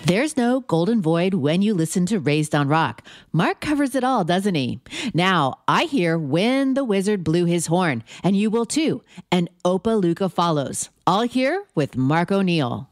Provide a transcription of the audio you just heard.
There's no golden void when you listen to Raised on Rock. Mark covers it all, doesn't he? Now, I hear When the Wizard Blew His Horn, and you will too. And Opa Luca follows. All here with Mark O'Neill.